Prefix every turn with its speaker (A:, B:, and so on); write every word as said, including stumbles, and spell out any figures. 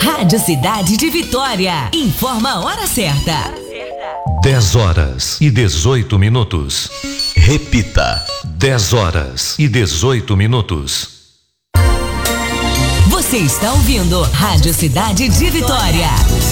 A: Rádio Cidade de Vitória. Informa a hora certa.
B: dez horas e dezoito minutos. Repita. dez horas e dezoito minutos.
A: Você está ouvindo Rádio Cidade de Vitória.